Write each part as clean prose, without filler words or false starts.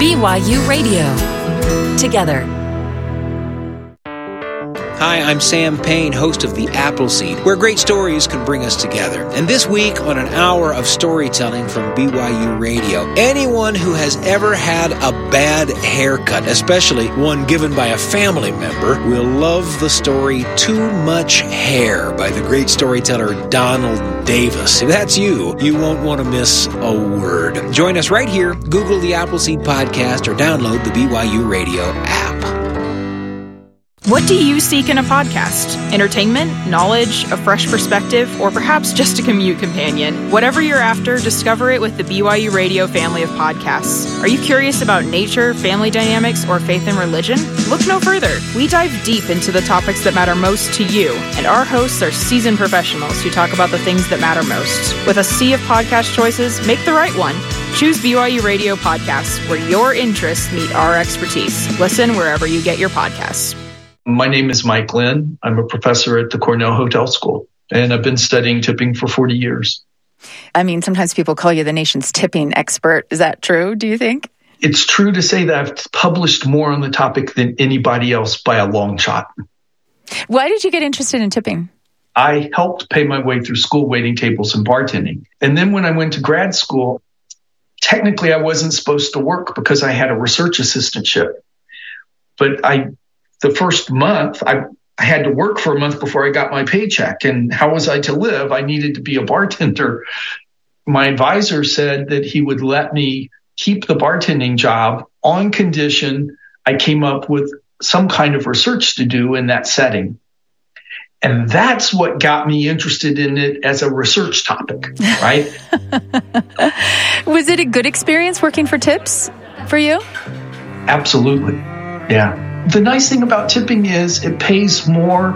BYU Radio. Together. Hi, I'm Sam Payne, host of The Appleseed, where great stories can bring us together. And this week, on an hour of storytelling from BYU Radio, anyone who has ever had a bad haircut, especially one given by a family member, will love the story Too Much Hair by the great storyteller Donald Davis. If that's you, you won't want to miss a word. Join us right here. Google The Appleseed Podcast or download the BYU Radio app. What do you seek in a podcast? Entertainment, knowledge, a fresh perspective, or perhaps just a commute companion? Whatever you're after, discover it with the BYU Radio family of podcasts. Are you curious about nature, family dynamics, or faith and religion? Look no further. We dive deep into the topics that matter most to you, and our hosts are seasoned professionals who talk about the things that matter most. With a sea of podcast choices, make the right one. Choose BYU Radio Podcasts, where your interests meet our expertise. Listen wherever you get your podcasts. My name is Mike Lynn. I'm a professor at the Cornell Hotel School, and I've been studying tipping for 40 years. I mean, sometimes people call you the nation's tipping expert. Is that true, do you think? It's true to say that I've published more on the topic than anybody else by a long shot. Why did you get interested in tipping? I helped pay my way through school waiting tables and bartending. And then when I went to grad school, technically I wasn't supposed to work because I had a research assistantship. But the first month, I had to work for a month before I got my paycheck. And how was I to live? I needed to be a bartender. My advisor said that he would let me keep the bartending job on condition I came up with some kind of research to do in that setting. And that's what got me interested in it as a research topic, right? Was it a good experience working for Tips for you? Absolutely, yeah. The nice thing about tipping is it pays more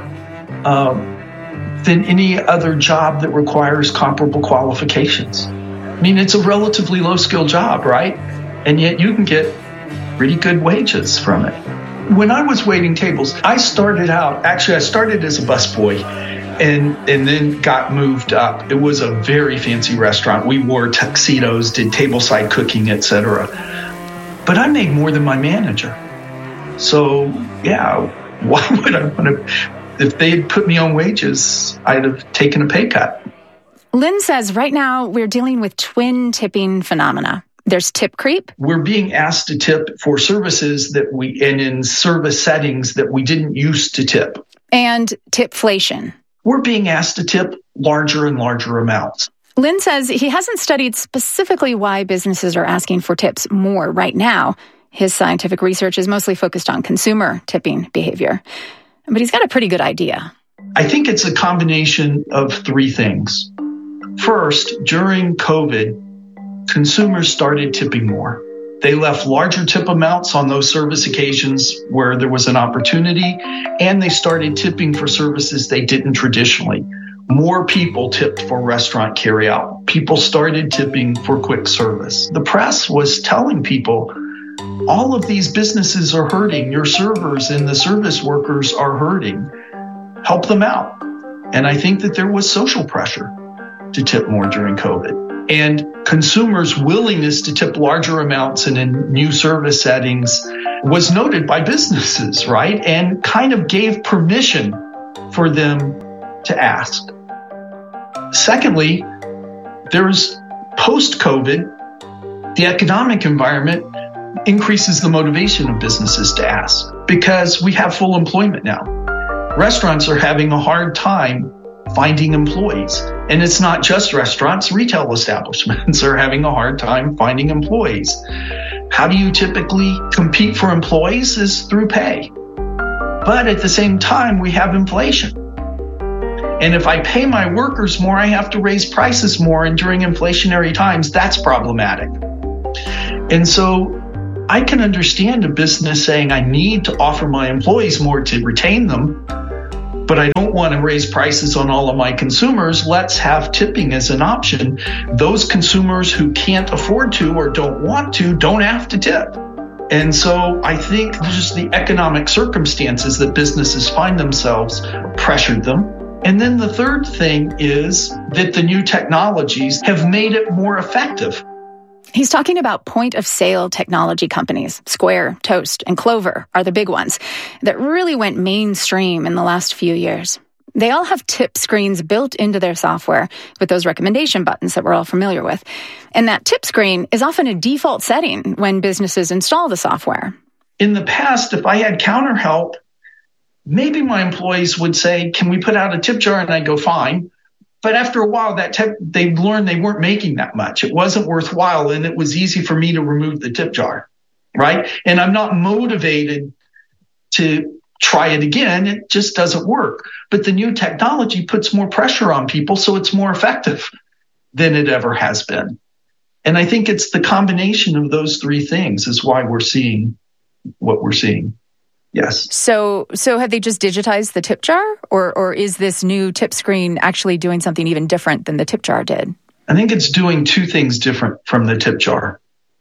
than any other job that requires comparable qualifications. I mean, it's a relatively low-skill job, right? And yet you can get pretty good wages from it. When I was waiting tables, I started as a busboy and then got moved up. It was a very fancy restaurant. We wore tuxedos, did tableside cooking, etc. But I made more than my manager. So, yeah, why would I want to? If they had put me on wages, I'd have taken a pay cut. Lynn says right now we're dealing with twin tipping phenomena. There's tip creep. We're being asked to tip for services and in service settings that we didn't used to tip. And tipflation. We're being asked to tip larger and larger amounts. Lynn says he hasn't studied specifically why businesses are asking for tips more right now. His scientific research is mostly focused on consumer tipping behavior. But he's got a pretty good idea. I think it's a combination of three things. First, during COVID, consumers started tipping more. They left larger tip amounts on those service occasions where there was an opportunity, and they started tipping for services they didn't traditionally. More people tipped for restaurant carryout. People started tipping for quick service. The press was telling people, all of these businesses are hurting. Your servers and the service workers are hurting. Help them out. And I think that there was social pressure to tip more during COVID. And consumers' willingness to tip larger amounts and in new service settings was noted by businesses, right? And kind of gave permission for them to ask. Secondly, there's post-COVID, the economic environment increases the motivation of businesses to ask because we have full employment now. Restaurants are having a hard time finding employees. And it's not just restaurants, retail establishments are having a hard time finding employees. How do you typically compete for employees is through pay. But at the same time, we have inflation. And if I pay my workers more, I have to raise prices more. And during inflationary times, that's problematic. And so I can understand a business saying I need to offer my employees more to retain them, but I don't want to raise prices on all of my consumers. Let's have tipping as an option. Those consumers who can't afford to or don't want to don't have to tip. And so I think just the economic circumstances that businesses find themselves pressured them. And then the third thing is that the new technologies have made it more effective. He's talking about point-of-sale technology companies. Square, Toast, and Clover are the big ones that really went mainstream in the last few years. They all have tip screens built into their software with those recommendation buttons that we're all familiar with. And that tip screen is often a default setting when businesses install the software. In the past, if I had counter help, maybe my employees would say, can we put out a tip jar? And I'd go, fine. But after a while, they learned they weren't making that much. It wasn't worthwhile, and it was easy for me to remove the tip jar, right? And I'm not motivated to try it again. It just doesn't work. But the new technology puts more pressure on people, so it's more effective than it ever has been. And I think it's the combination of those three things is why we're seeing what we're seeing. Yes. So have they just digitized the tip jar, or is this new tip screen actually doing something even different than the tip jar did? I think it's doing two things different from the tip jar.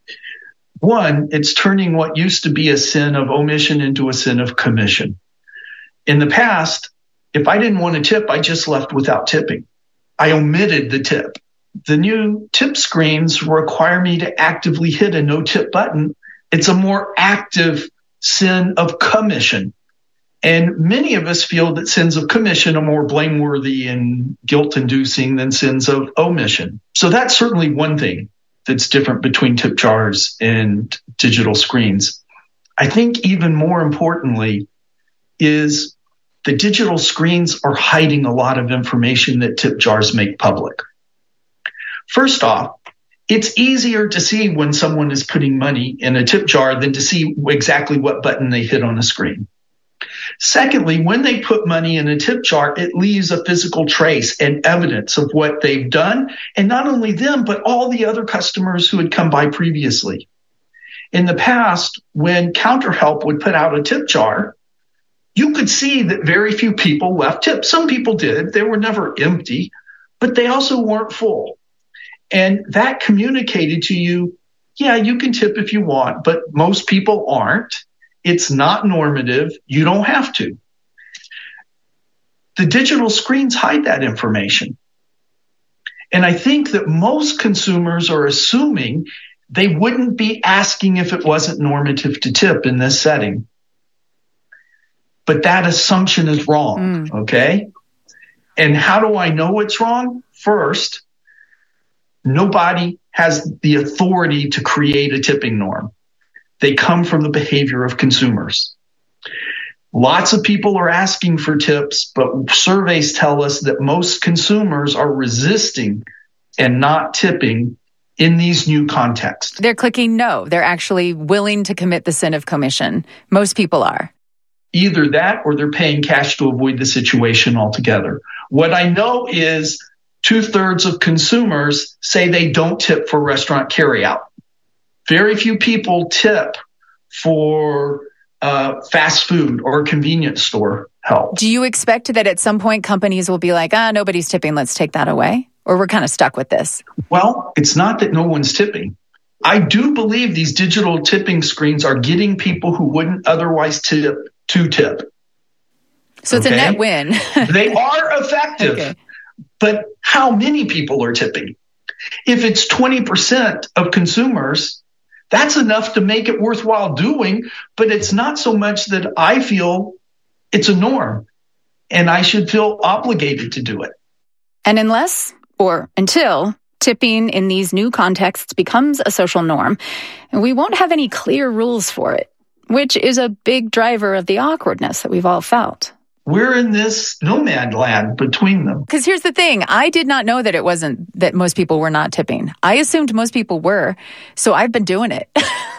One, it's turning what used to be a sin of omission into a sin of commission. In the past, if I didn't want to tip, I just left without tipping. I omitted the tip. The new tip screens require me to actively hit a no tip button. It's a more active sin of commission. And many of us feel that sins of commission are more blameworthy and guilt-inducing than sins of omission. So that's certainly one thing that's different between tip jars and digital screens. I think even more importantly is the digital screens are hiding a lot of information that tip jars make public. First off, it's easier to see when someone is putting money in a tip jar than to see exactly what button they hit on a screen. Secondly, when they put money in a tip jar, it leaves a physical trace and evidence of what they've done, and not only them, but all the other customers who had come by previously. In the past, when CounterHelp would put out a tip jar, you could see that very few people left tips. Some people did. They were never empty, but they also weren't full. And that communicated to you, yeah, you can tip if you want, but most people aren't. It's not normative. You don't have to. The digital screens hide that information. And I think that most consumers are assuming they wouldn't be asking if it wasn't normative to tip in this setting. But that assumption is wrong, okay? And how do I know it's wrong? First, nobody has the authority to create a tipping norm. They come from the behavior of consumers. Lots of people are asking for tips, but surveys tell us that most consumers are resisting and not tipping in these new contexts. They're clicking no. They're actually willing to commit the sin of commission. Most people are. Either that or they're paying cash to avoid the situation altogether. What I know is 2/3 of consumers say they don't tip for restaurant carryout. Very few people tip for fast food or convenience store help. Do you expect that at some point companies will be like, nobody's tipping, let's take that away? Or we're kind of stuck with this? Well, it's not that no one's tipping. I do believe these digital tipping screens are getting people who wouldn't otherwise tip to tip. So it's a net win. They are effective. Okay. But how many people are tipping? If it's 20% of consumers, that's enough to make it worthwhile doing, but it's not so much that I feel it's a norm and I should feel obligated to do it. And until tipping in these new contexts becomes a social norm, we won't have any clear rules for it, which is a big driver of the awkwardness that we've all felt. We're in this no man's land between them. Because here's the thing. I did not know that it wasn't that most people were not tipping. I assumed most people were. So I've been doing it.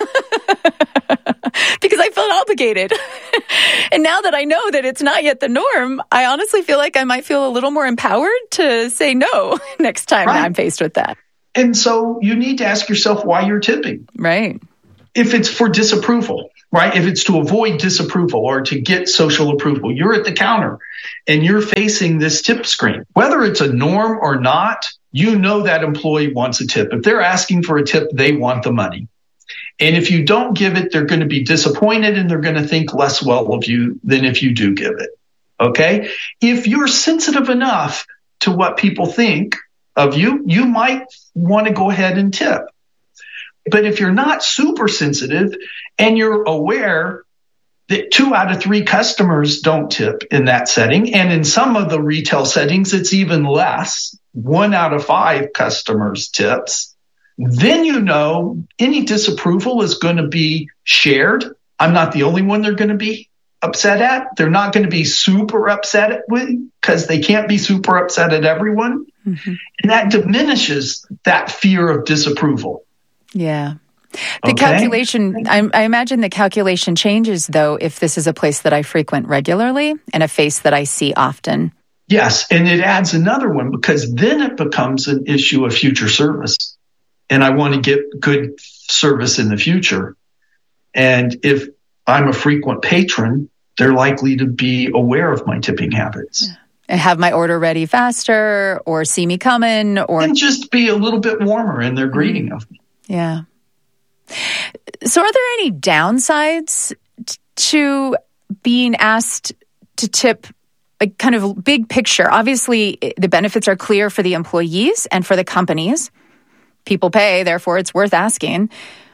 Because I felt obligated. And now that I know that it's not yet the norm, I honestly feel like I might feel a little more empowered to say no next time that I'm faced with that. And so you need to ask yourself why you're tipping. Right. If it's for disapproval, right? If it's to avoid disapproval or to get social approval, you're at the counter and you're facing this tip screen. Whether it's a norm or not, you know that employee wants a tip. If they're asking for a tip, they want the money. And if you don't give it, they're going to be disappointed and they're going to think less well of you than if you do give it. Okay? If you're sensitive enough to what people think of you, you might want to go ahead and tip. But if you're not super sensitive and you're aware that 2 out of 3 customers don't tip in that setting, and in some of the retail settings, it's even less, 1 out of 5 customers tips, then you know any disapproval is going to be shared. I'm not the only one they're going to be upset at. They're not going to be super upset with because they can't be super upset at everyone. Mm-hmm. And that diminishes that fear of disapproval. Yeah. The calculation, I imagine the calculation changes, though, if this is a place that I frequent regularly and a face that I see often. Yes, and it adds another one because then it becomes an issue of future service. And I want to get good service in the future. And if I'm a frequent patron, they're likely to be aware of my tipping habits. Yeah. And have my order ready faster or see me coming and just be a little bit warmer in their greeting of me. Yeah. So are there any downsides to being asked to tip, like kind of big picture? Obviously, the benefits are clear for the employees and for the companies. People pay, therefore it's worth asking.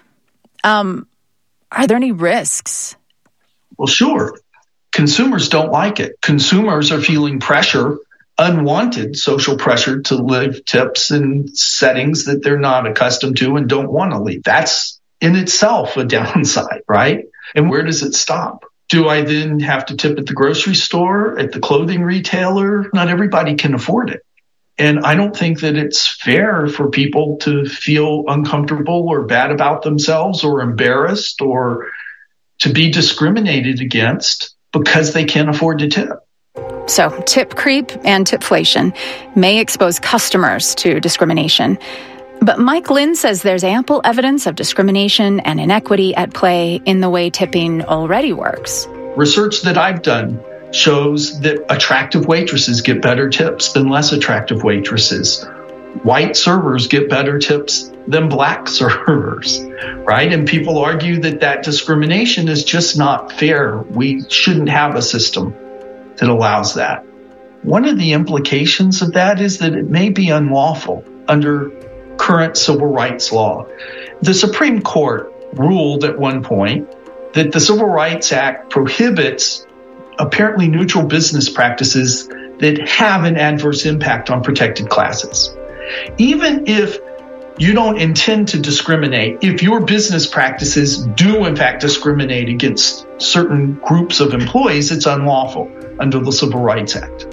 Are there any risks? Well, sure. Consumers don't like it. Consumers are feeling pressure, unwanted social pressure to leave tips in settings that they're not accustomed to and don't want to leave. That's in itself a downside, right? And where does it stop? Do I then have to tip at the grocery store, at the clothing retailer? Not everybody can afford it. And I don't think that it's fair for people to feel uncomfortable or bad about themselves or embarrassed or to be discriminated against because they can't afford to tip. So tip creep and tipflation may expose customers to discrimination. But Mike Lynn says there's ample evidence of discrimination and inequity at play in the way tipping already works. Research that I've done shows that attractive waitresses get better tips than less attractive waitresses. White servers get better tips than black servers, right? And people argue that that discrimination is just not fair. We shouldn't have a system that allows that. One of the implications of that is that it may be unlawful under current civil rights law. The Supreme Court ruled at one point that the Civil Rights Act prohibits apparently neutral business practices that have an adverse impact on protected classes. Even if you don't intend to discriminate, if your business practices do in fact discriminate against certain groups of employees, it's unlawful under the Civil Rights Act.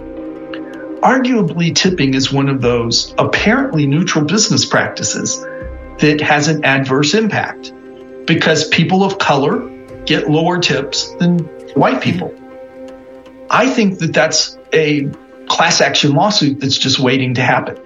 Arguably, tipping is one of those apparently neutral business practices that has an adverse impact because people of color get lower tips than white people. I think that that's a class action lawsuit that's just waiting to happen.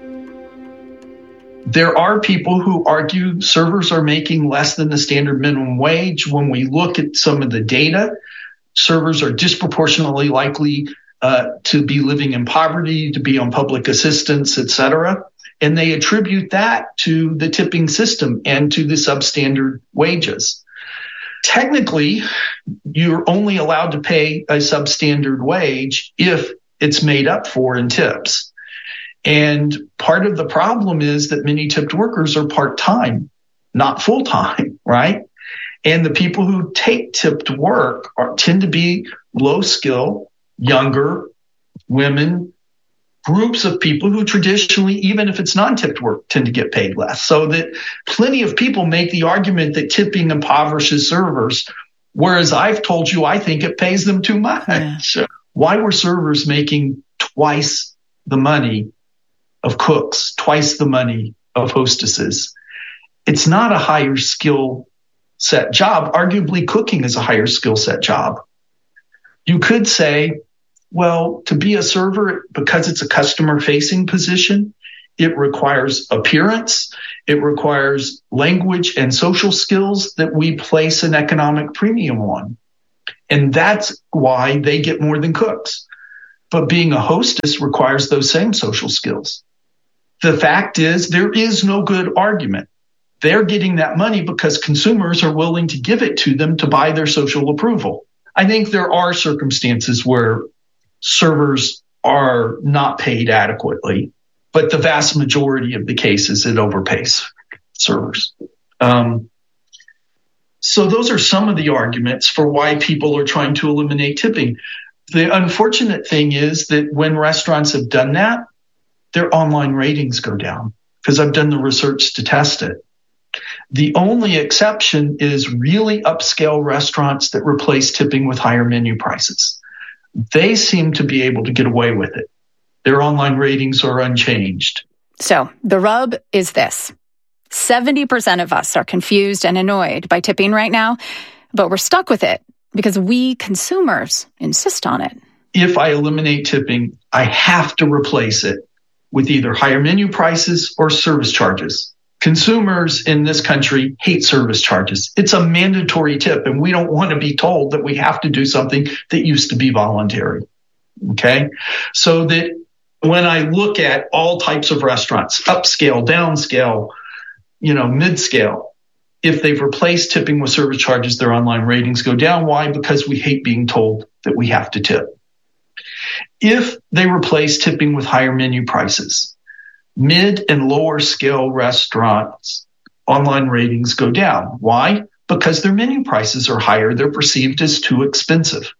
There are people who argue servers are making less than the standard minimum wage. When we look at some of the data, servers are disproportionately likely to be living in poverty, to be on public assistance, et cetera. And they attribute that to the tipping system and to the substandard wages. Technically, you're only allowed to pay a substandard wage if it's made up for in tips. And part of the problem is that many tipped workers are part-time, not full-time, right? And the people who take tipped work tend to be low-skill, younger women, groups of people who traditionally, even if it's non-tipped work, tend to get paid less. So that plenty of people make the argument that tipping impoverishes servers, whereas I've told you I think it pays them too much. Yeah. Why were servers making twice the money of cooks, twice the money of hostesses? It's not a higher skill set job. Arguably, cooking is a higher skill set job. You could say, well, to be a server, because it's a customer-facing position, it requires appearance, it requires language and social skills that we place an economic premium on. And that's why they get more than cooks. But being a hostess requires those same social skills. The fact is, there is no good argument. They're getting that money because consumers are willing to give it to them to buy their social approval. I think there are circumstances where servers are not paid adequately, but the vast majority of the cases, it overpays servers. So those are some of the arguments for why people are trying to eliminate tipping. The unfortunate thing is that when restaurants have done that, their online ratings go down, because I've done the research to test it. The only exception is really upscale restaurants that replace tipping with higher menu prices. They seem to be able to get away with it. Their online ratings are unchanged. So the rub is this. 70% of us are confused and annoyed by tipping right now, but we're stuck with it because we consumers insist on it. If I eliminate tipping, I have to replace it with either higher menu prices or service charges. Consumers in this country hate service charges. It's a mandatory tip, and we don't want to be told that we have to do something that used to be voluntary. Okay? So that when I look at all types of restaurants, upscale, downscale, mid-scale, if they've replaced tipping with service charges, their online ratings go down. Why? Because we hate being told that we have to tip. If they replace tipping with higher menu prices, mid and lower scale restaurants' online ratings go down. Why? Because their menu prices are higher. They're perceived as too expensive.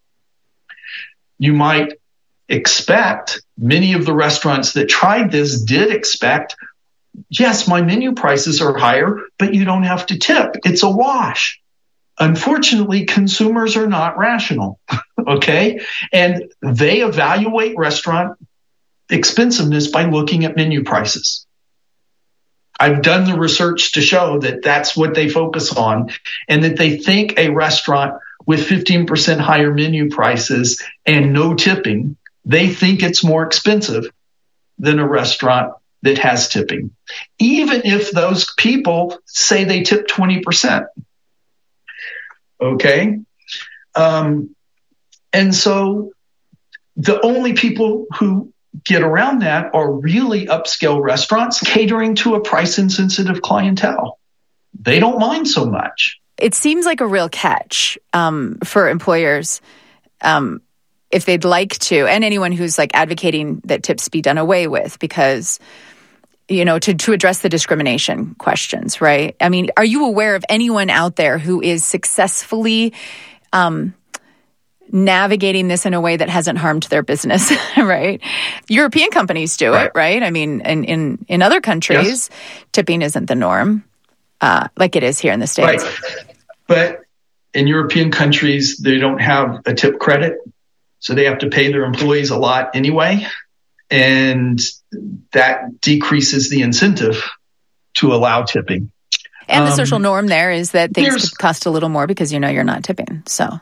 You might expect, many of the restaurants that tried this did expect, yes, my menu prices are higher, but you don't have to tip. It's a wash. Unfortunately, consumers are not rational, okay? And they evaluate restaurant expensiveness by looking at menu prices. I've done the research to show that that's what they focus on, and that they think a restaurant with 15% higher menu prices and no tipping, they think it's more expensive than a restaurant that has tipping, even if those people say they tip 20%. Okay? And so the only people who get around that are really upscale restaurants catering to a price-insensitive clientele. They don't mind so much. It seems like a real catch for employers if they'd like to, and anyone who's like advocating that tips be done away with, because to address the discrimination questions, right? I mean, are you aware of anyone out there who is successfully navigating this in a way that hasn't harmed their business, right? European companies do it, right? I mean, in other countries, tipping isn't the norm, like it is here in the States. Right. But in European countries, they don't have a tip credit, so they have to pay their employees a lot anyway. And that decreases the incentive to allow tipping. And the social norm there is that things could cost a little more because you're not tipping. So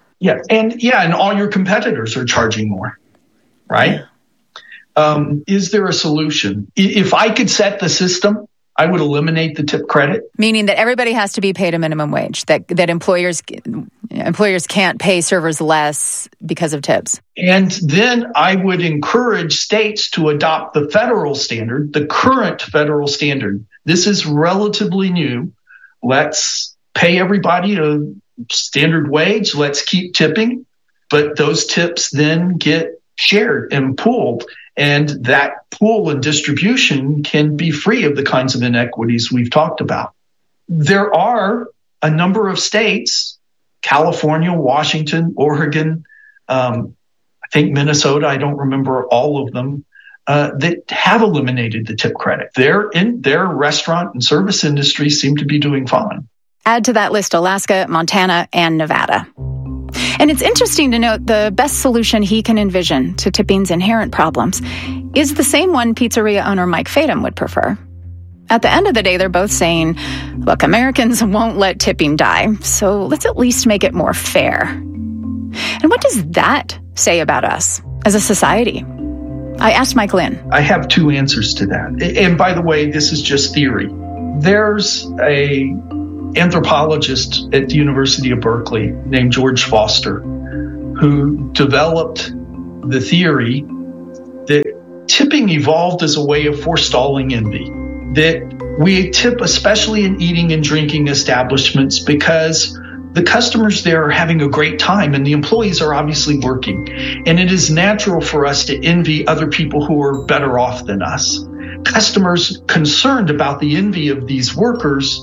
and all your competitors are charging more, right? Yeah. Is there a solution? If I could set the system, I would eliminate the tip credit. Meaning that everybody has to be paid a minimum wage, that employers can't pay servers less because of tips. And then I would encourage states to adopt the federal standard, the current federal standard. This is relatively new. Let's pay everybody a standard wage. Let's keep tipping. But those tips then get shared and pooled. And that pool and distribution can be free of the kinds of inequities we've talked about. There are a number of states, California, Washington, Oregon, I think Minnesota, I don't remember all of them, that have eliminated the tip credit. Their restaurant and service industries seem to be doing fine. Add to that list Alaska, Montana, and Nevada. And it's interesting to note the best solution he can envision to tipping's inherent problems is the same one pizzeria owner Mike Fadum would prefer. At the end of the day, they're both saying, look, Americans won't let tipping die, so let's at least make it more fair. And what does that say about us as a society? I asked Mike Lynn. I have two answers to that. And by the way, this is just theory. There's a anthropologist at the University of Berkeley named George Foster, who developed the theory that tipping evolved as a way of forestalling envy. That we tip, especially in eating and drinking establishments, because the customers there are having a great time and the employees are obviously working. And it is natural for us to envy other people who are better off than us. Customers concerned about the envy of these workers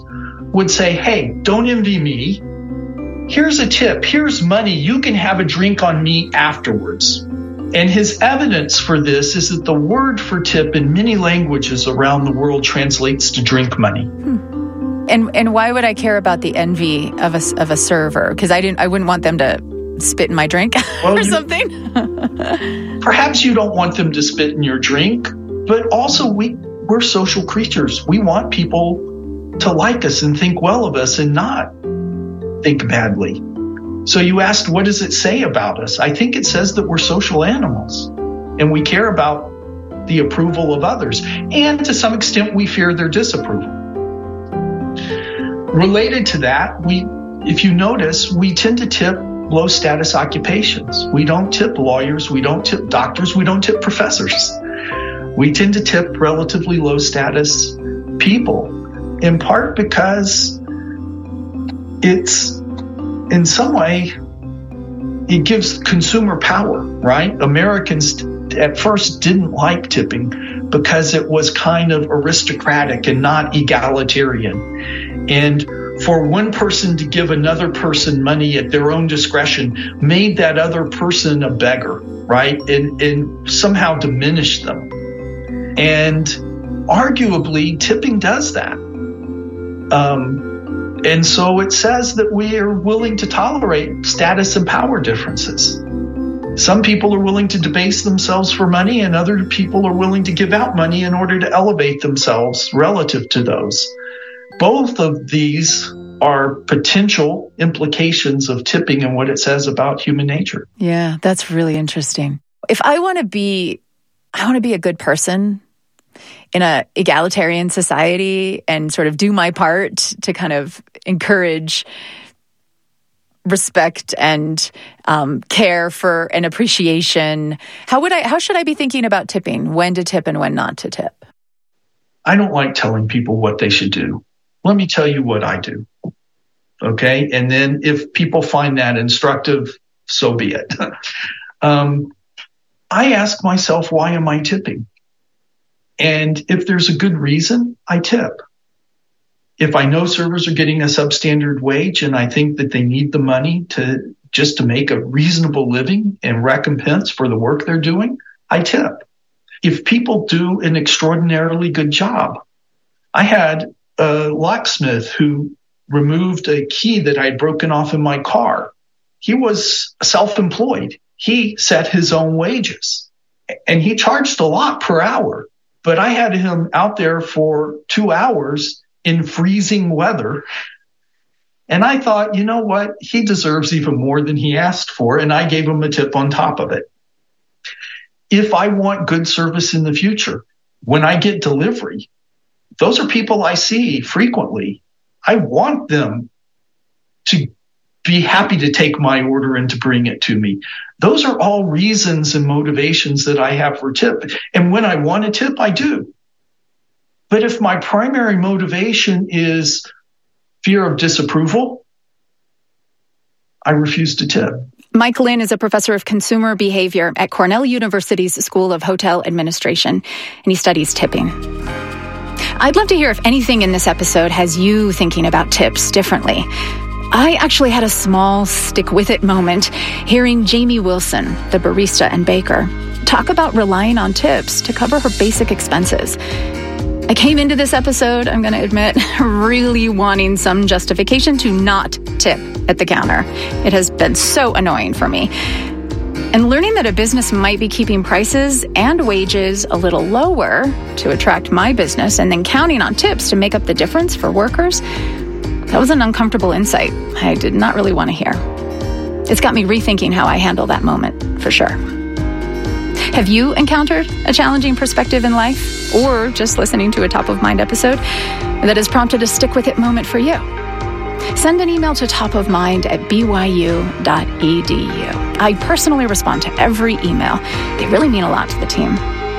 would say, hey, don't envy me. Here's a tip. Here's money. You can have a drink on me afterwards. And his evidence for this is that the word for tip in many languages around the world translates to drink money. And why would I care about the envy of a server? Because I wouldn't want them to spit in my drink or something. Perhaps you don't want them to spit in your drink, but also we're social creatures. We want people to like us and think well of us and not think badly. So you asked, what does it say about us? I think it says that we're social animals and we care about the approval of others. And to some extent, we fear their disapproval. Related to that, if you notice, we tend to tip low status occupations. We don't tip lawyers. We don't tip doctors. We don't tip professors. We tend to tip relatively low status people, in part because it's, in some way, it gives consumer power, right? Americans at first didn't like tipping because it was kind of aristocratic and not egalitarian. And for one person to give another person money at their own discretion made that other person a beggar, right? And somehow diminished them. And arguably, tipping does that. And so it says that we are willing to tolerate status and power differences. Some people are willing to debase themselves for money, and other people are willing to give out money in order to elevate themselves relative to those. Both of these are potential implications of tipping and what it says about human nature. Yeah, that's really interesting. If I want to be a good person in an egalitarian society and sort of do my part to kind of encourage respect and care for and appreciation, how should I be thinking about tipping? When to tip and when not to tip? I don't like telling people what they should do. Let me tell you what I do. Okay? And then if people find that instructive, so be it. I ask myself, why am I tipping? And if there's a good reason, I tip. If I know servers are getting a substandard wage and I think that they need the money to make a reasonable living and recompense for the work they're doing, I tip. If people do an extraordinarily good job, I had a locksmith who removed a key that I'd broken off in my car. He was self-employed. He set his own wages and he charged a lot per hour. But I had him out there for 2 hours in freezing weather. And I thought, you know what? He deserves even more than he asked for. And I gave him a tip on top of it. If I want good service in the future, when I get delivery, those are people I see frequently. I want them to be happy to take my order and to bring it to me. Those are all reasons and motivations that I have for tip. And when I want a tip, I do. But if my primary motivation is fear of disapproval, I refuse to tip. Mike Lynn is a professor of consumer behavior at Cornell University's School of Hotel Administration, and he studies tipping. I'd love to hear if anything in this episode has you thinking about tips differently. I actually had a small stick-with-it moment hearing Jamie Wilson, the barista and baker, talk about relying on tips to cover her basic expenses. I came into this episode, I'm going to admit, really wanting some justification to not tip at the counter. It has been so annoying for me. And learning that a business might be keeping prices and wages a little lower to attract my business and then counting on tips to make up the difference for workers, that was an uncomfortable insight I did not really want to hear. It's got me rethinking how I handle that moment, for sure. Have you encountered a challenging perspective in life, or just listening to a top-of-mind episode that has prompted a stick-with-it moment for you? Send an email to topofmind@byu.edu. I personally respond to every email. They really mean a lot to the team.